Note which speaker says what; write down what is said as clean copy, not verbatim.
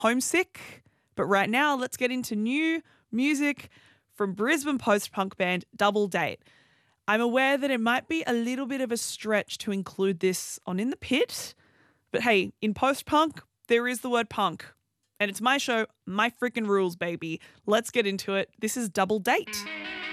Speaker 1: homesick. But right now, let's get into new music from Brisbane post-punk band Double Date. I'm aware that it might be a little bit of a stretch to include this on In the Pit, but hey, in post-punk, there is the word punk. And it's my show, my freaking rules, baby. Let's get into it. This is Double Date.